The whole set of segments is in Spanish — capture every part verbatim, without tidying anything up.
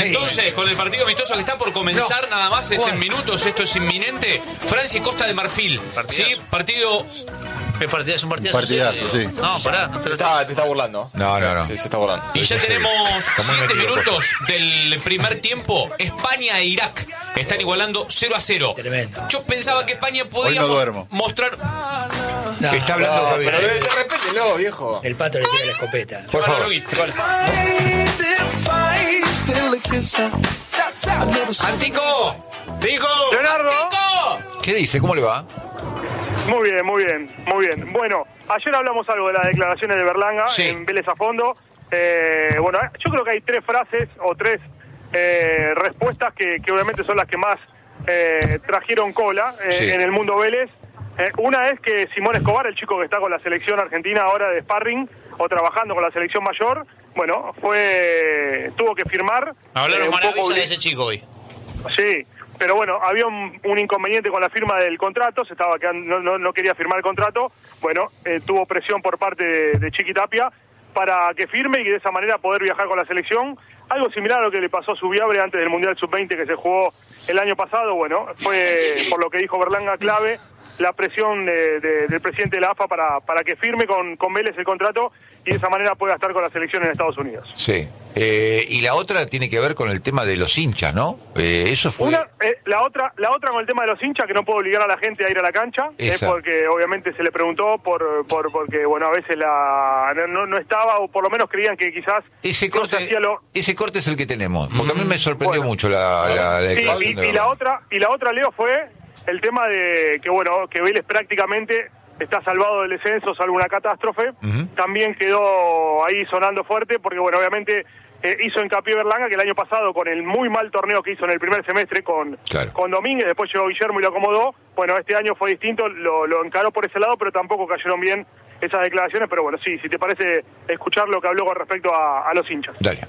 entonces con el partido amistoso que está por comenzar, no. nada más es en minutos, esto es inminente. Francia y Costa de Marfil. ¿Sí? Partido. ¿Qué partido? ¿Es un partidazo? Partidazo, sí. No, pará. No te, lo está, te está burlando. No, no, no. Sí, se está burlando. Y ya tenemos siete minutos del primer tiempo. España e Irak están igualando cero a cero. Tremendo. Yo pensaba que España podía no mostrar. No, está hablando no, pero de, de repente, viejo. El Pato le tira la escopeta. Por favor. ¡Antico! ¡Digo! ¡Leonardo! ¡Antico! ¿Qué dice? ¿Cómo le va? Muy bien, muy bien, muy bien. Bueno, ayer hablamos algo de las declaraciones de Berlanga sí. en Vélez a fondo. Eh, bueno, yo creo que hay tres frases o tres eh, respuestas que, que obviamente son las que más eh, trajeron cola eh, sí. en el mundo Vélez. Eh, una es que Simón Escobar, el chico que está con la selección argentina ahora de sparring o trabajando con la selección mayor, bueno, fue tuvo que firmar. Hablaron eh, maravillas de ese chico hoy. Sí. Pero bueno, había un, un inconveniente con la firma del contrato, se estaba quedando, no, no, no quería firmar el contrato, bueno, eh, tuvo presión por parte de, de Chiqui Tapia para que firme y de esa manera poder viajar con la selección. Algo similar a lo que le pasó a Subiabre antes del Mundial sub veinte que se jugó el año pasado, bueno, fue por lo que dijo Berlanga clave, la presión de, de, del presidente de la A F A para, para que firme con, con Vélez el contrato y de esa manera pueda estar con la selección en Estados Unidos. Sí. Eh, y la otra tiene que ver con el tema de los hinchas, ¿no? Eh, eso fue... Una, eh, la otra la otra con el tema de los hinchas, que no puedo obligar a la gente a ir a la cancha, Esa. es porque obviamente se le preguntó por, por porque, bueno, a veces la no, no estaba, o por lo menos creían que quizás... Ese no corte, se hacía lo... ese corte es el que tenemos, porque a mí me sorprendió Bueno. mucho la, la, la Sí, declaración y, de y la Berlanga. otra y la otra, Leo, fue el tema de que, bueno, que Vélez prácticamente está salvado del descenso, salvo una catástrofe. Uh-huh. También quedó ahí sonando fuerte, porque, bueno, obviamente eh, hizo hincapié Berlanga que el año pasado, con el muy mal torneo que hizo en el primer semestre con, claro. con Domínguez, después llegó Guillermo y lo acomodó. Bueno, este año fue distinto, lo, lo encaró por ese lado, pero tampoco cayeron bien esas declaraciones. Pero bueno, sí, si te parece escuchar lo que habló con respecto a, a los hinchas. Dale.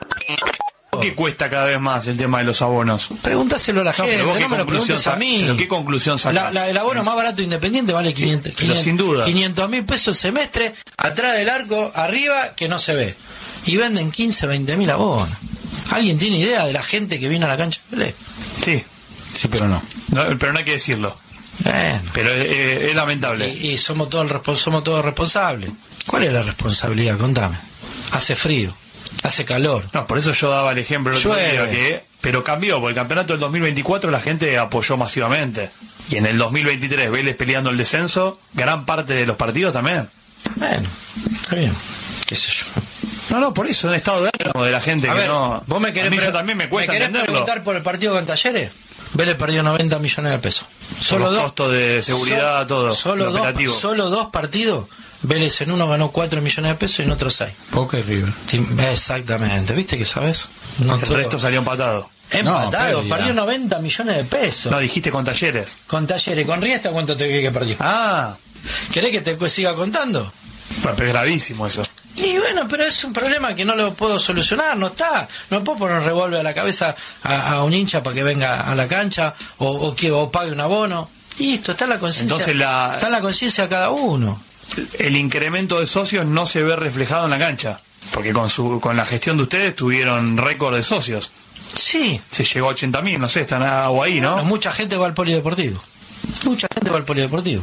¿Qué cuesta cada vez más el tema de los abonos? Pregúntaselo a la gente, No, no, pero me lo preguntes a mí. ¿Pero qué conclusión La, sacas? la, el abono más barato independiente vale quinientos, Pero sin duda. quinientos mil pesos el semestre, atrás del arco, arriba, que no se ve. Y venden quince, veinte mil abonos. ¿Alguien tiene idea de la gente que viene a la cancha? Sí, sí, pero no. no pero no hay que decirlo. Bueno. Pero eh, es lamentable. Y, y somos todos el, somos todos responsables. ¿Cuál es la responsabilidad? Contame. Hace frío, hace calor. No, por eso yo daba el ejemplo el otro Llueve. día que, pero cambió, porque el campeonato del dos mil veinticuatro la gente apoyó masivamente. Y en el dos mil veintitrés, Vélez peleando el descenso, gran parte de los partidos también. Bueno, está bien. ¿Qué sé yo? No, no, por eso, un estado de ánimo de la gente A que ver, no... ¿vos me querés, a mí pre- yo también me cuesta ¿me querés entenderlo. preguntar por el partido con Talleres? Vélez perdió noventa millones de pesos. Solo los costos de seguridad, solo, todo, Solo lo dos, operativo. solo dos partidos. Vélez en uno ganó cuatro millones de pesos y en otro seis. Boca y River. Exactamente, ¿viste que sabes? No el todo. resto salió empatado. Empatado, No, perdió noventa millones de pesos. No, dijiste con Talleres. Con Talleres, con Riesta, ¿cuánto te crees que perdió? Ah, ¿Querés que te siga contando? pero es gravísimo eso. Y bueno, pero es un problema que no lo puedo solucionar, no está. No puedo poner un revólver a la cabeza a, a un hincha para que venga a la cancha o, o que o pague un abono. Listo, está en la conciencia. Entonces la- Está en la conciencia de cada uno. El incremento de socios no se ve reflejado en la cancha, porque con su con la gestión de ustedes tuvieron récord de socios. Sí. Se llegó a ochenta mil, no sé, están algo ahí, ¿no? Bueno, mucha gente va al polideportivo. Mucha gente va al polideportivo.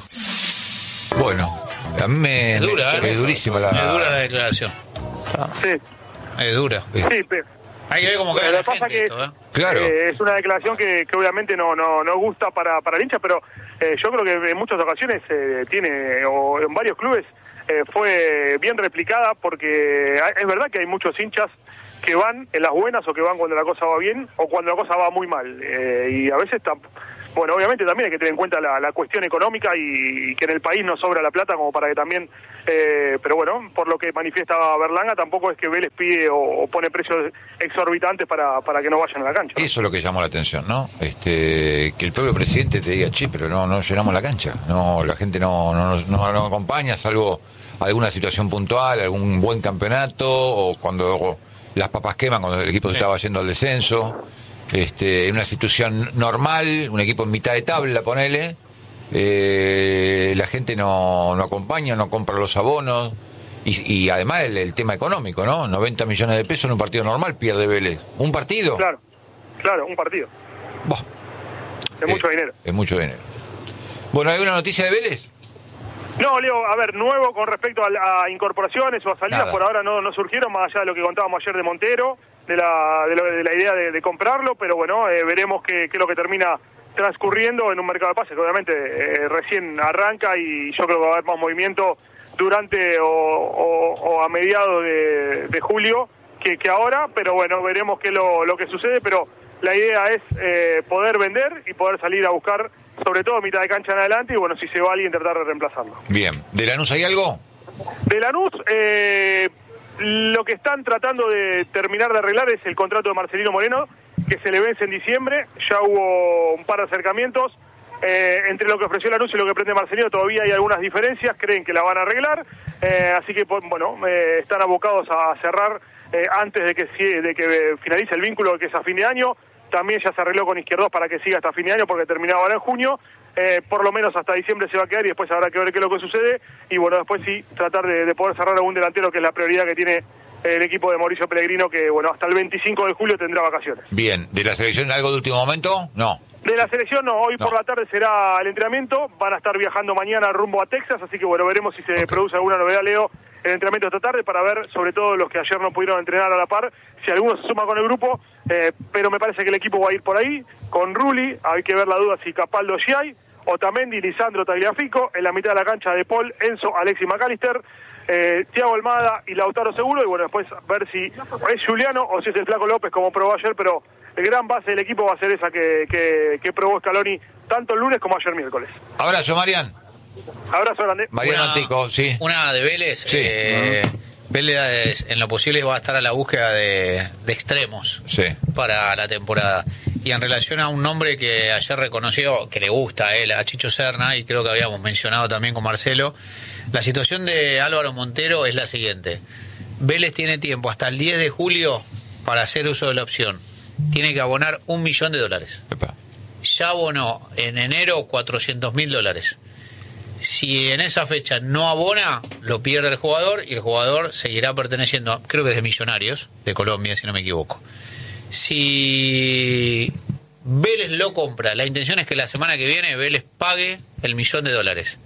Bueno, a mí me... Es dura, me- ¿eh? es durísima la... Es dura la declaración. Sí, Es dura. sí, pero... Hay que ver cómo Pero queda lo la que pasa gente que esto, ¿eh? Claro. eh, es una declaración que, que obviamente no no no gusta para, para el hincha, pero eh, yo creo que en muchas ocasiones eh, tiene, o en varios clubes, eh, fue bien replicada, porque hay- es verdad que hay muchos hinchas que van en las buenas o que van cuando la cosa va bien o cuando la cosa va muy mal. Eh, y a veces, tam- bueno, obviamente también hay que tener en cuenta la, la cuestión económica y, y que en el país no sobra la plata como para que también... Eh, pero bueno, por lo que manifiesta Berlanga, tampoco es que Vélez pide o, o pone precios exorbitantes para, para que no vayan a la cancha. Eso es lo que llamó la atención, ¿no? Este, que el propio presidente te diga, che, pero no, no llenamos la cancha. No, la gente no, no, no, no acompaña, salvo alguna situación puntual, algún buen campeonato, o cuando las papas queman, cuando el equipo se estaba yendo al descenso. Este, en una situación normal, un equipo en mitad de tabla, ponele, eh, la gente no, no acompaña, no compra los abonos, Y, y además el, el tema económico, ¿no? noventa millones de pesos en un partido normal pierde Vélez. ¿Un partido? Claro, claro, un partido. Bah. Es Eh, mucho dinero. Es mucho dinero. Bueno, ¿hay una noticia de Vélez? No, Leo, a ver, nuevo con respecto a, a incorporaciones o a salidas, Nada. por ahora no, no surgieron, más allá de lo que contábamos ayer de Montero, de la, de, lo- de la idea de, de comprarlo, pero bueno, eh, veremos qué, qué es lo que termina transcurriendo en un mercado de pases, que obviamente eh, recién arranca y yo creo que va a haber más movimiento durante o, o, o a mediados de, de julio que, que ahora, pero bueno, veremos qué es lo, lo que sucede, pero la idea es eh, poder vender y poder salir a buscar, sobre todo mitad de cancha en adelante, y bueno, si se va alguien, tratar de reemplazarlo. Bien. ¿De Lanús hay algo? De Lanús, eh, lo que están tratando de terminar de arreglar es el contrato de Marcelino Moreno, que se le vence en diciembre. Ya hubo un par de acercamientos. Eh, entre lo que ofreció Lanús y lo que prende Marcelino todavía hay algunas diferencias, creen que la van a arreglar. Eh, así que, pues, bueno, eh, están abocados a cerrar eh, antes de que, si- de que finalice el vínculo, que es a fin de año. También ya se arregló con Izquierdos para que siga hasta fin de año, porque terminaba ahora en junio. Eh, por lo menos hasta diciembre se va a quedar y después habrá que ver qué es lo que sucede. Y bueno, después sí, tratar de, de poder cerrar algún delantero, que es la prioridad que tiene el equipo de Mauricio Pellegrino, que bueno, hasta el veinticinco de julio tendrá vacaciones. Bien. ¿De la selección algo de último momento? No. De la selección no, hoy No. por la tarde será el entrenamiento, van a estar viajando mañana rumbo a Texas, así que bueno, veremos si se Ok. produce alguna novedad, Leo, el entrenamiento esta tarde, para ver, sobre todo los que ayer no pudieron entrenar a la par, si alguno se suma con el grupo, eh, pero me parece que el equipo va a ir por ahí, con Rulli, hay que ver la duda si Capaldo Giai, Otamendi, Lisandro Tagliafico, en la mitad de la cancha de Paul, Enzo, Alexis McAllister, eh, Thiago Almada y Lautaro Seguro, y bueno, después ver si es Juliano o si es el Flaco López, como probó ayer, pero el gran base del equipo va a ser esa que, que, que probó Scaloni tanto el lunes como ayer miércoles. Abrazo, Marian. Abrazo grande. Mariano Una- Antico, sí. Una de Vélez. Sí. eh, Vélez en lo posible va a estar a la búsqueda de, de extremos Sí. para la temporada. Y en relación a un nombre que ayer reconoció, que le gusta a él, a Chicho Serna, y creo que habíamos mencionado también con Marcelo, la situación de Álvaro Montero es la siguiente. Vélez tiene tiempo hasta el diez de julio para hacer uso de la opción. Tiene que abonar un millón de dólares. Epa. Ya abonó en enero cuatrocientos mil dólares. Si en esa fecha no abona, lo pierde el jugador y el jugador seguirá perteneciendo, a- creo que es de Millonarios, de Colombia, si no me equivoco. Si Vélez lo compra, la intención es que la semana que viene Vélez pague el millón de dólares.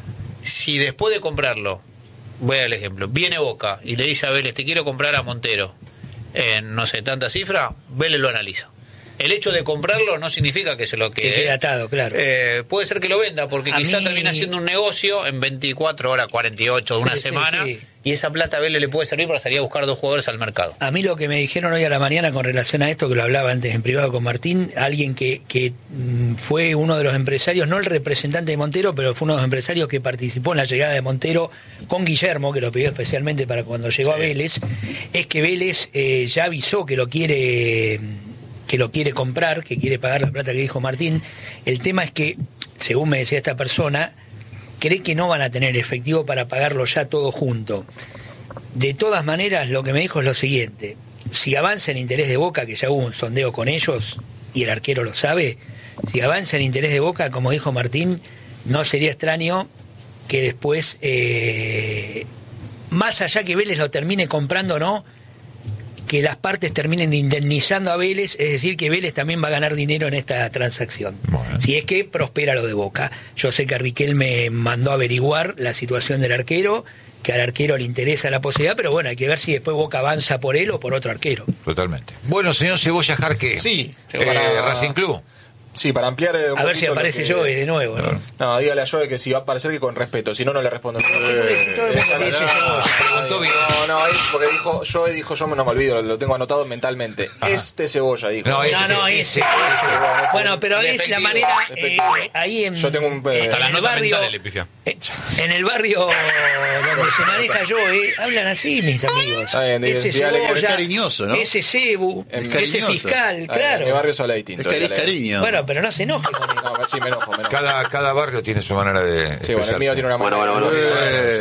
Si después de comprarlo, voy al ejemplo, viene Boca y le dice a Vélez, te quiero comprar a Montero en no sé, tanta cifra, Vélez lo analiza. El hecho de comprarlo no significa que se lo quede. Que quede atado, claro. Eh, puede ser que lo venda, porque A quizá mí- termina siendo un negocio en veinticuatro horas, cuarenta y ocho, de una Sí, sí, semana, sí. y esa plata a Vélez le puede servir para salir a buscar dos jugadores al mercado. A mí lo que me dijeron hoy a la mañana con relación a esto, que lo hablaba antes en privado con Martín, alguien que, que mm, fue uno de los empresarios, no el representante de Montero, pero fue uno de los empresarios que participó en la llegada de Montero con Guillermo, que lo pidió especialmente para cuando llegó a Vélez, es que Vélez eh, ya avisó que lo quiere que lo quiere comprar, que quiere pagar la plata que dijo Martín. El tema es que, según me decía esta persona, cree que no van a tener efectivo para pagarlo ya todo junto. De todas maneras, lo que me dijo es lo siguiente: si avanza el interés de Boca, que ya hubo un sondeo con ellos y el arquero lo sabe, si avanza el interés de Boca, como dijo Martín, no sería extraño que después, eh, más allá que Vélez lo termine comprando o no, que las partes terminen indemnizando a Vélez, es decir, que Vélez también va a ganar dinero en esta transacción. Bueno. Si es que prospera lo de Boca. Yo sé que Riquelme mandó a averiguar la situación del arquero, que al arquero le interesa la posibilidad, pero bueno, hay que ver si después Boca avanza por él o por otro arquero. Totalmente. Bueno, señor Cebolla Jarque. Sí, Eh, para- Racing Club. Sí, para ampliar eh, un A ver si poquito lo aparece que- Joe de nuevo, ¿no? No, dígale a Joe que si va a aparecer que con respeto, si no, no le respondo. todo el mundo dice Cebolla. Preguntó bien. No, no, él, porque dijo, Joe dijo, yo no me olvido, lo tengo anotado mentalmente. Este Cebolla, dijo. No, ese- No, no, ese, ese- ese. ese. Bueno, pero es la Despectivo, manera, eh, despectivo. ahí en, Yo tengo un, eh, en Hasta las el notas barrio, mentales le pifia. eh, en el barrio donde se maneja yo, eh, hablan así mis amigos. Está bien, Ese dígale que es Cebolla, cariñoso, ¿no? ese Cebu, Es ese cariñoso. fiscal, Ah, En mi claro. barrio se habla distinto. Es cari- dígale. cariño. Bueno, pero no se enoje con él. No, sí, me enojo, me enojo. Cada, cada barrio tiene su manera de. Sí, bueno, el expresarse. mío tiene una manera. Eh,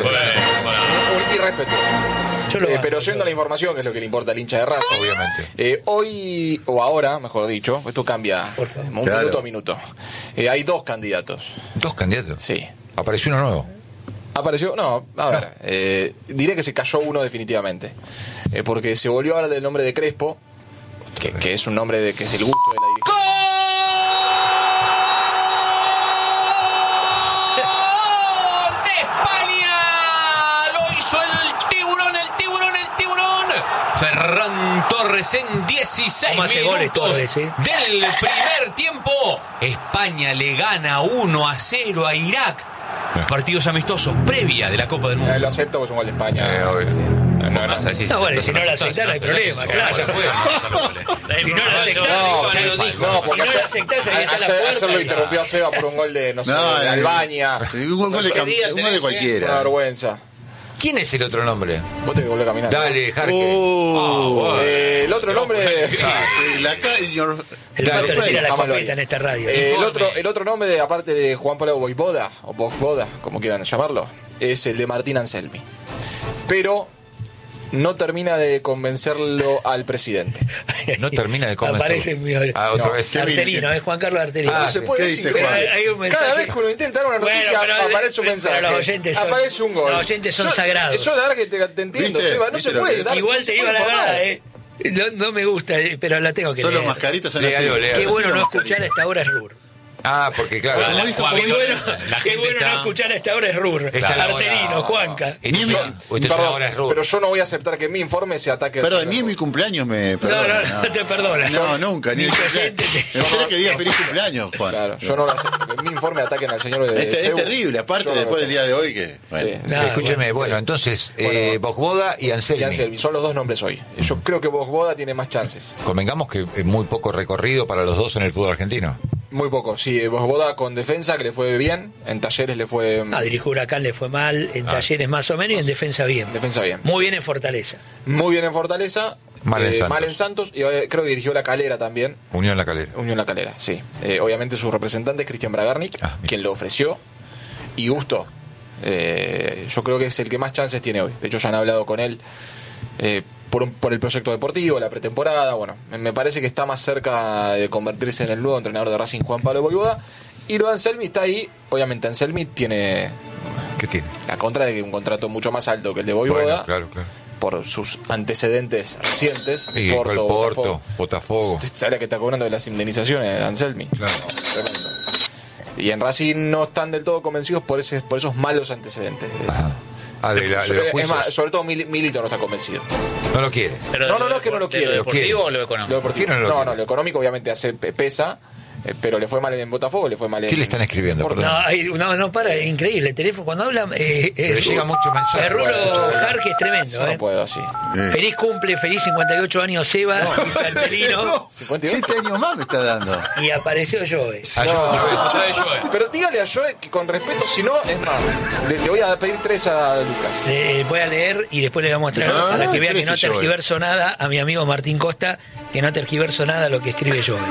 Un irrespeto. Yo lo Eh, banco, pero yo yendo lo a la información, que es lo que le importa al hincha de raza. Obviamente. Eh, hoy, o ahora, mejor dicho, esto cambia Por favor. un Claro. minuto a minuto. Eh, hay dos candidatos. Dos candidatos. Sí. Apareció uno nuevo. Apareció, no, a ver, eh, diré que se cayó uno definitivamente. Eh, porque se volvió a hablar del nombre de Crespo, que, que es un nombre de, que es del gusto de la dirigencia. Ferran Torres en dieciséis minutos Torres, ¿eh? del primer tiempo. España le gana uno a cero a Irak. Partidos amistosos previa de la Copa del Mundo. Eh, lo acepto porque es un gol de España. Eh, obvio. Sí, no, no, no, así, No, bueno, si no lo aceptás, aceptás no hay problema, claro. Ya fue. Si no lo aceptás, No, ya lo no, dijo. no, porque Si no lo ayer, aceptás, ahí está la ayer, puerta. ayer lo y- interrumpió a Seba por un gol de, no sé, No, de no, Albania. Un gol, gol de, cam- día un gol de tenés, Una cualquiera. vergüenza. ¿Quién es el otro nombre? Vos te volvés a caminar. Dale, Jarque. Oh, Eh, el otro nombre. eh, la ca- señor- El Dale, pato le tira la Déjamelo escopeta ahí. en esta radio. Eh, el, Informe. otro, el otro nombre, aparte de Juan Pablo Voivoda, o Voivoda, como quieran llamarlo, es el de Martín Anselmi. Pero no termina de convencerlo al presidente. No termina de convencerlo. Aparece mi... Ah, otra No. vez. Artelino, es Juan Carlos Artelino. Ah, No se sí. puede ¿Qué decir. dice Juan? Cada- Hay un mensaje. Cada vez que uno intenta dar una Bueno, noticia, pero- aparece un pero mensaje. los oyentes son- aparece un gol. los oyentes son Yo- sagrados. Yo la verdad que te, te entiendo, ¿Viste? Seba. No ¿Viste se lo puede que- dar. Igual no se te digo puede la informar. verdad, eh. No, no me gusta, eh, pero la tengo que Son los leer. mascaritas, son Léalo, así. léalo. Qué bueno Son no los escuchar a esta hora es Rur. Ah, porque claro. Como la- dijo Juan- Qué Juan- bueno, la qué gente bueno está- no escuchar a esta hora es Rur. Está la Artelino, hora- Juanca. Este Ni es- mi- este es Perdón, ahora es rudo. pero yo no voy a aceptar que en mi informe se ataque al Perdón, señor ni en mi Rur. cumpleaños me No, perdona. no, no te perdona. No, nunca, ni en Mis el cumpleaños. oyentes te- Me gustaría que diga feliz cumpleaños, Juan. Claro, yo no lo acepto. Que en mi informe ataquen al señor de Este- es Cebu. terrible, aparte Yo no lo después del acepto. día de hoy que... Bueno. Sí, Nah, Escúcheme, bueno. bueno, entonces, eh, Voivoda y Y Anselmi. Anselmi, son los dos nombres hoy. Yo creo que Voivoda tiene más chances. Convengamos que es muy poco recorrido para los dos en el fútbol argentino. Muy poco, sí. Voivoda con defensa, que le fue bien. En Talleres le fue... Ah, dirigió Huracán, le fue mal. En Ah. Talleres más o menos y en defensa bien. Defensa bien. Muy bien en Fortaleza. Muy bien en Fortaleza. Mal en eh, Santos. mal en Santos. Y eh, creo que dirigió La Calera también. Unión La Calera. Unión La Calera, sí. Eh, obviamente su representante es Cristian Bragarnik, Ah, bien. quien lo ofreció. Y Gusto, eh, yo creo que es el que más chances tiene hoy. De hecho, ya han hablado con él eh, por, un- por el proyecto deportivo, la pretemporada. Bueno, me, me parece que está más cerca de convertirse en el nuevo entrenador de Racing, Juan Pablo Voivoda. Y lo de Anselmi está ahí. Obviamente, Anselmi tiene ¿Qué tiene? la contra de que un contrato mucho más alto que el de Voivoda. Bueno, claro, claro. Por sus antecedentes recientes. Y el Porto, Botafogo. Botafogo. ¿Sabes la que está cobrando de las indemnizaciones de Anselmi? Claro. Tremendo. Y en Racing no están del todo convencidos por ese, por esos malos antecedentes. Ajá. Ah, de, la, de los es juicios. más, sobre todo Mil- Milito no está convencido. No lo quiere. Pero No, no, de no, lo es que no lo depor- quiere. ¿De lo Lo quiere. deportivo o lo Lo económico? deportivo- ¿Por qué no lo no, quiere? no, lo económico obviamente hace pesa, eh, pero le fue mal en Botafogo, le fue mal en... ¿Qué le están escribiendo? Porto. Perdón. No, hay- no, no para, es increíble. El teléfono, cuando hablan. Eh, Pero eh, llega mucho mensaje. El Rulo Bueno, Jarque es tremendo. Yo eh. no puedo así. Eh. Feliz cumple, feliz cincuenta y ocho años Seba, dice Artelino, No, cincuenta y ocho. siete años más me está dando. y apareció Joe. Ah, yo otra vez. Ya de Joe. Pero dígale a Joe que con respeto, si no, es más, le, le voy a pedir tres a Lucas. Le voy a leer y después le vamos a traer Ah, para que vea que no trece Joe. tergiverso nada a mi amigo Martín Costa, que no tergiverso nada lo que escribe Joe.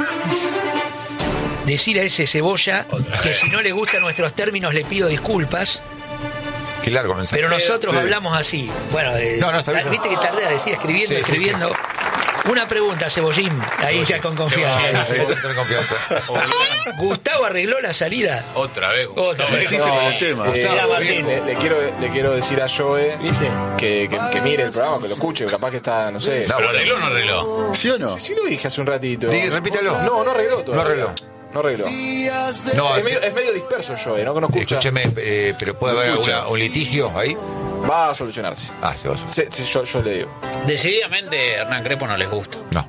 Decir a ese cebolla que si no le gustan nuestros términos le pido disculpas, Qué largo mensaje. pero nosotros Sí. hablamos así. Bueno, eh, No, no, está bien. viste que tardé, decía escribiendo, Sí, sí, escribiendo. Una pregunta, Cebollín, ahí ya con confianza. Tener confianza. ¿Gustavo arregló la salida? Otra vez. Otra Gustavo. vez. Insiste con el tema. Eh, Era le, Martín. le quiero, le quiero decir a Joe ¿Viste? que, que, que mire el programa, que lo escuche, capaz que está, no sé. No, ¿Pero arregló o no arregló? ¿Sí o no? Sí, sí lo dije hace un ratito. Diga, repítalo. No, no arregló todavía. No arregló. No arregló. No, es, medio, es medio disperso Joe, ¿no? Que no escucha. escúcheme, eh, pero puede haber Escucha. alguna- un litigio ahí. Va a solucionarse. Ah, se va. a- Sí, sí, yo, yo le digo. Decididamente Hernán Crespo no les gusta. No.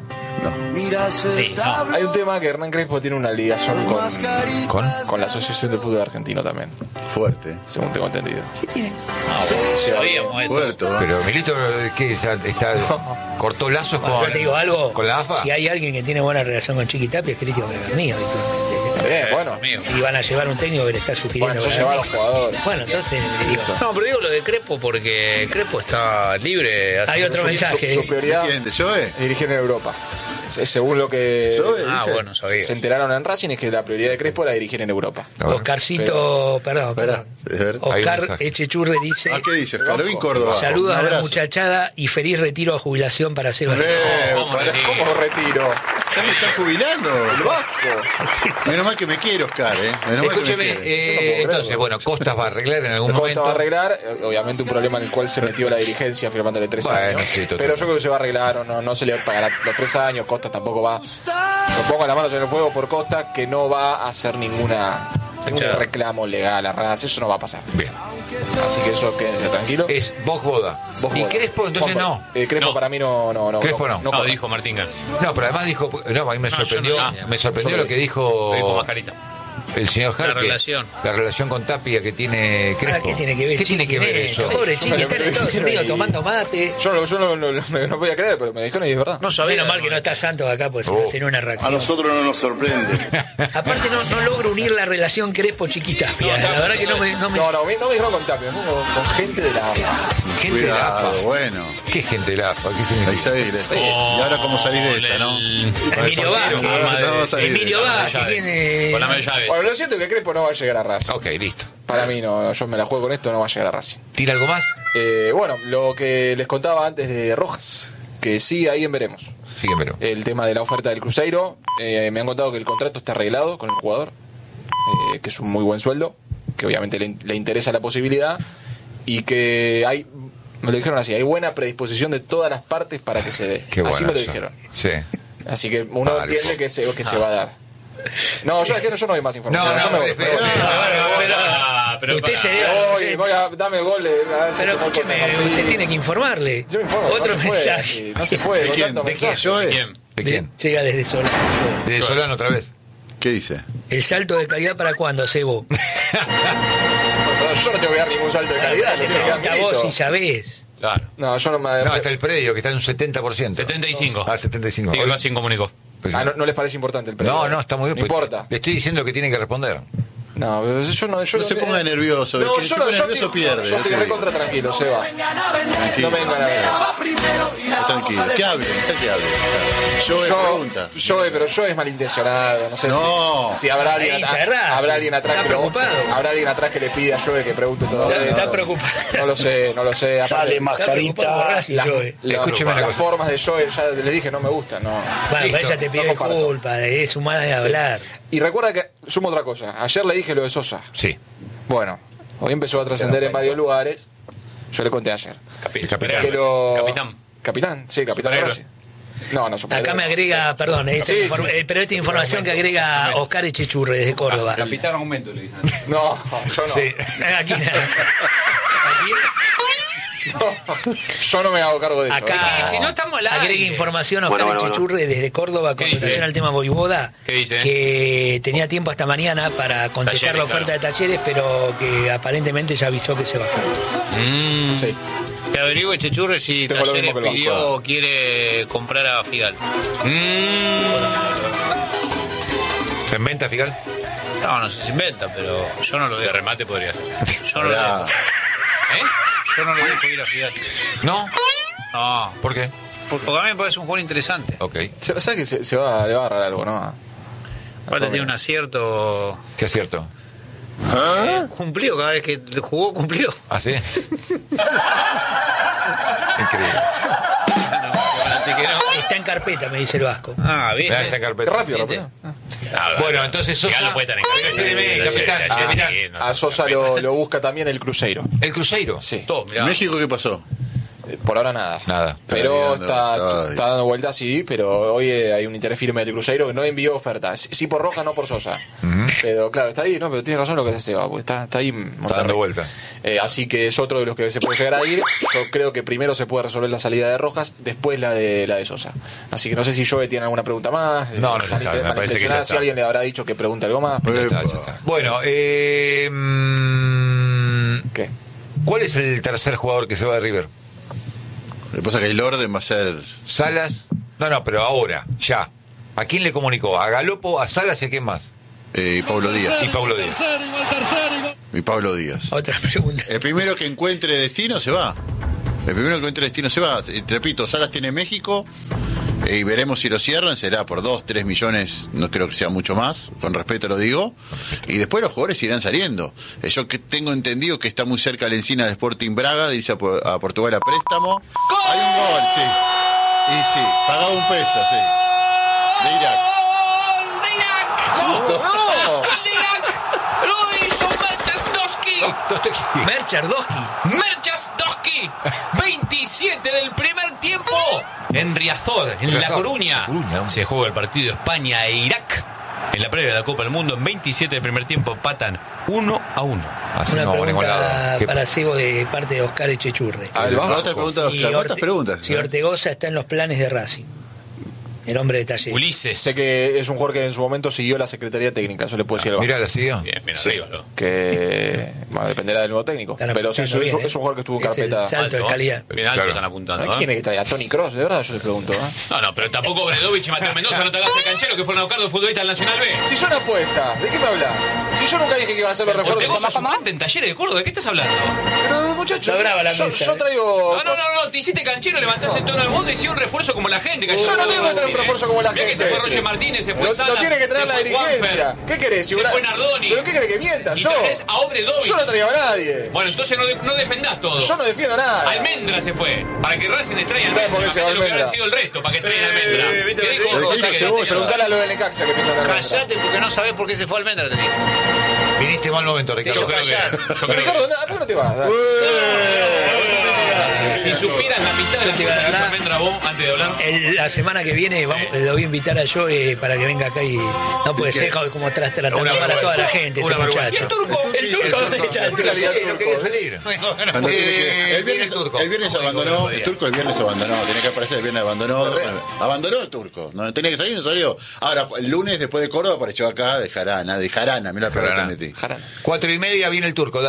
Sí, no. Hay un tema que Hernán Crespo tiene una ligación con, ¿Con? con la Asociación del Fútbol Argentino también, Fuerte. según tengo entendido. Ah, bueno, sabíamos esto. Fuerte. ¿no? Pero Milito, ¿qué? Ya está, cortó lazos Bueno, con, yo te digo algo. con la A F A. Si hay alguien que tiene buena relación con Chiqui Tapia, es Cristian Bragarnik. Bien, bueno. Amigo. Y van a llevar un técnico que le está sugiriendo. Bueno, yo llevar a los Bragarnik. jugadores. Bueno, entonces digo, No, pero digo lo de Crespo porque Crespo está libre. hace hay otro mucho mensaje. Su prioridad ¿Quién? ¿De Joe? es dirigir en Europa. Se- Según lo que Joe, Ah, dice. bueno, sabía. se enteraron en Racing, es que la prioridad de Crespo era dirigir en Europa. A ver. Oscarcito, perdón, Esperá, perdón. a ver. Hay un Oscar mensaje. Echechurre dice: Ah, ¿qué dice? Carolín Córdoba. saludos Un a la abrazo. muchachada y feliz retiro a jubilación para Seba. Eh, ¿Cómo pará. le digo? ¿Cómo por retiro. ¿Ya me están jubilando? El Vasco. Menos mal que me quiero, Oscar, ¿eh? Menos mal que me Escúcheme, quiero. eh, entonces, bueno, Costas va a arreglar en algún Costa momento. va a arreglar, eh, obviamente un problema en el cual se metió la dirigencia firmándole tres Bueno, años. sí, total. Pero yo creo que se va a arreglar, no, no se le pagará los tres años, Costa tampoco va. Yo pongo las manos en el fuego por Costa, que no va a hacer ninguna ningún reclamo legal a Racing, eso no va a pasar. Bien. Así que eso quédense tranquilo. Es vos Boda. Vos Y Boda. Crespo, entonces Vos, no. eh, Crespo No. para mí no. no, no Crespo no. No, corre. dijo Martín Gal. No, pero además dijo, no, a mí me No, yo sorprendió, no dije. me sorprendió Yo lo que lo dijo Lo dijo Mascarita. el señor La Jarque. relación. La relación con Tapia que tiene Crespo. Ahora, ¿qué tiene que ver? ¿Qué tiene que Chiqui ver en eso? esto? Pobre Yo Chiqui, me está en lo Estados imagino Unidos y- tomando mate. Yo, no- yo no, no, no, no podía creer, pero me dijeron y es verdad. No sabía. Menos mal que no está Santos acá, pues Oh. sería una A reacción. nosotros no nos sorprende. Aparte no, no logro unir la relación Crespo-Chiquitapia. La verdad que no me... No me... No, no, me- no me dijeron con Tapia, me dijeron con, con gente de la Gente de la Cuidado, AFA. bueno. ¿Qué gente de la AFA? ¿Qué significa? Ahí sabes. Y ahora cómo salís de esta, ¿no? Emilio Vázquez. Vamos a salir de Emilio esta. Vázquez. ¿quién es? Con la media llave. Bueno, lo siento que Crespo no va a llegar a Racing. Ok, listo. Para mí no, yo me la juego con esto, no va a llegar a Racing. ¿Tira algo más? Eh, bueno, lo que les contaba antes de Rojas, que sí, ahí en veremos. Sí, pero. El tema de la oferta del Cruzeiro, eh, me han contado que el contrato está arreglado con el jugador, eh, que es un muy buen sueldo, que obviamente le, le interesa la posibilidad, y que hay, me lo dijeron así, hay buena predisposición de todas las partes para que se dé. Qué bueno. así me lo eso. dijeron. Sí. Así que uno Vale. entiende que se, que se va a dar. No, yo es que no, yo no doy más información. No, no, yo me voy, pero- me voy. Pero, Ah, pero usted para. se debe... Voy, voy a, dame el gol. de- a ver si Pero se me escúcheme, corta. usted tiene que informarle. Yo me informo, Otro no se puede, mensaje. sí, no se puede, ¿De con quién? tanto ¿De quién? mensaje. ¿Yo? eh? ¿Quién? ¿De quién? Llega desde Solano. De Solano otra vez. ¿Qué dice? ¿El salto de calidad para cuándo, Sebo? Bueno, yo no te voy a dar ningún salto de calidad, le tiene que dar Pregunta vos mérito. si sabés. Claro. No, yo no me. No, está el predio que está en un setenta por ciento. setenta y cinco. Ah, setenta y cinco. Sí, Racing comunicó. Pues, Ah, no, no les parece importante el precio. no, no, está muy bien. No pues, importa. Le estoy diciendo lo que tiene que responder. No, pero yo no. Yo No se ponga nervioso. El que se pone nervioso pierde. Yo ya te estoy digo. recontra tranquilo, se va. Tranquilo. No me vengan a ver. Tranquilo. Que hable, está que hable. Yo Yo, pregunta. yo, pero yo es malintencionado, no sé No. si, si habrá alguien Ahí, atrás, charrás. habrá alguien atrás Está que lo- preocupado. habrá alguien atrás que le pide a Joe que pregunte todo. Está, eso. está preocupado. No lo sé, no lo sé. Aparte, Está preocupado por Racing, las, Joe. la- Escúcheme una las cosa. formas de Joe, ya le dije, no me gustan, no. Bueno, Listo, pero ella te no pide comparto. disculpas, es su manera de hablar. Y recuerda que, sumo otra cosa, ayer le dije lo de Sosa. Sí. Bueno, hoy empezó a trascender en varios lugares. Yo le conté ayer. Capi- Capitán. Que lo... Capitán. Capitán, sí, capitán de Superhéroe. Racing. No, no, superhéroe. Acá me agrega, perdón, esta Sí, inform- sí. eh, pero esta información que agrega Oscar Echechurre desde Córdoba. Capitán aumento, le dicen. No, yo no. Sí. Aquí nada. Aquí, Yo no me hago cargo de eso. acá ¿eh? Si no estamos al aire. agrega información Oscar Echechurre desde Córdoba con ¿Qué dice? relación al tema Voivoda. ¿Qué dice? Que tenía tiempo hasta mañana para contestar Talleres, la oferta claro. de Talleres, pero que aparentemente ya avisó que se va. Mm. Sí. Te averigüe, Chechurre, si Tengo lo Talleres mismo que el pidió banco. o quiere comprar a Figal. Mm. ¿Se inventa, Figal? No, no se inventa, pero yo no lo De dejo. remate podría ser. Yo no lo Pará. dejo. ¿Eh? Yo no lo dejo ir a Figal. ¿No? No, ¿Por qué? porque a mí me parece un jugador interesante. Ok. Se- ¿Sabes que se, se va, le va a agarrar algo, no? Aparte tiene un acierto. ¿Qué es cierto? eh, Cumplió, cada vez que jugó, cumplió. ¿Ah, sí? Increíble. Así que no. Está en carpeta, me dice el Vasco. Ah, bien. Mirá, está en Qué carpeta. rápido, ¿Viste? rápido. Ah. Ah, Bueno, entonces Sosa- Ya lo puede estar en Pero espéreme, capitán, Ya, ya, capitán. ya, no, A Sosa lo, lo busca también el Cruzeiro. ¿El Cruzeiro? Sí. Todo, mirá. ¿México qué pasó? Eh, Por ahora nada. Nada. Pero Está está, dando- está dando vueltas, sí, pero hoy eh, hay un interés firme del Cruzeiro que no envió oferta. Sí, sí por Roja, no por Sosa. Pero claro, está ahí, ¿no? Pero tiene razón lo que se Seba, porque está, está ahí Monterrey. Está dando vuelta. Eh, así que es otro de los que se puede llegar a ir. Yo creo que primero se puede resolver la salida de Rojas, después la de la de Sosa. Así que no sé si Joe tiene alguna pregunta más. No, no, eh, ya está, me malintencionada, parece que ya si está. alguien le habrá dicho que pregunte algo más. Ya está, ya está. Bueno, eh, mm, ¿Qué? ¿cuál es el tercer jugador que se va de River? Lo que pasa es que el orden va a ser. ¿Salas? No, no, pero ahora, ya. ¿A quién le comunicó? ¿A Galopo, a Salas y a quién más? Eh, y Pablo Díaz. Y Pablo Díaz. Y Pablo Díaz. Otra pregunta. El primero que encuentre destino se va. El primero que encuentre destino se va. Eh, Repito, Salas tiene México. eh, y veremos si lo cierran. Será por dos, tres millones. No creo que sea mucho más. Con respeto lo digo. Y después los jugadores irán saliendo. Eh, yo que tengo entendido que está muy cerca la encina de Sporting Braga. Dice a, Por- a Portugal a préstamo. Hay un gol, sí. Y sí, pagaba un peso, sí. De Irak. ¡De Irak! Justo. ¡No! ¡De Irak! ¡Lo hizo Merchasdowski! Merchardowski. ¡Merchasdowski! veintisiete del primer tiempo. En Riazor, en La Riazor, Coruña. Coruña. Se juega el partido España e Irak. En la previa de la Copa del Mundo, en veintisiete del primer tiempo, empatan uno a uno. Así Una no va a ningún lado. pregunta ¿Qué- para Sebo de parte de Oscar Echechurre. A ver, vamos. Otra pregunta, Y Oscar. ¿Cuántas Orte- preguntas? Si Ortegoza está en los planes de Racing. El hombre de taller. Ulises. Sé que es un jugador que en su momento siguió la Secretaría Técnica, eso le puedo decir al Mira, Vasco. la siguió. Bien, bien Sí, arriba, ¿no? que bueno, dependerá del nuevo técnico. Están Pero sí, es, apuntando es- bien, es un jugador que estuvo en ¿eh? Es el carpeta. salto de Alto, calidad. Bien alto Claro. están apuntando. ¿Quién ¿eh? tiene que traer? ¿A Tony Cross? De verdad, yo les pregunto. ¿eh? No, no, pero tampoco Bredovich y Mateo Mendoza no te hagas de canchero que fueron a buscar los futbolistas del Nacional B. Si son apuestas, ¿de qué me hablas? Si yo nunca dije que iban a ser los refuerzos. Ortegoza es suplente en Talleres de Córdoba, ¿de qué estás hablando? Pero muchachos, Está brava la yo, mesa, yo ¿eh? traigo. No, no, no, no, te hiciste canchero, levantaste el tono del mundo y hiciste un refuerzo como la gente. Yo no tengo que traer un refuerzo como la Mirá gente. que se fue Roger Martínez, se fue Lo, Sala, lo tiene que traer se la fue dirigencia. Juanfer, ¿Qué querés? se Ibra- fue Nardoni. ¿Pero qué querés que mienta? Y Yo. traes a Obredovich. Yo no traigo a nadie. Bueno, entonces no, de- no defendás todo. Yo no defiendo nada. Almendra se fue. Para que Racing le traiga ¿Sabe por qué se va Imagínate lo que habrá Almendra? sido el resto para que traigan Almendra. Eh, viste ¿Qué lo que dijo? dijo? Cosa que- Cebolla. Preguntale a lo de Necaxa que piensan de Almendra. Callate porque no sabés por qué se fue Almendra, te digo. Viniste mal momento, Yo Ricardo. creo que. Yo creo que- Ricardo, ¿a por qué no te vas? Dale. Si supieras la mitad de las Te cosas que hizo ganará. Almendra vos antes de hablar. El- la semana que viene vamos, lo voy a invitar a Joe para que venga acá y no puede ser como, como tras tratando Una mal a vergüenza. toda la gente Una este vergüenza. muchacho. ¿Y el turco? El turco, ¿dónde está el turco? Sí, no quería salir. Cuando tiene que- el, viernes, el turco. el viernes abandonó, el turco el viernes abandonó, tenía que aparecer el viernes abandonó, eh, abandonó el turco, no tenía que salir y no salió. Ahora, el lunes después de Córdoba apareció acá de Jarana, de Jarana, mira la palabra que Jarana. metí. Jarana. Cuatro y media viene el turco.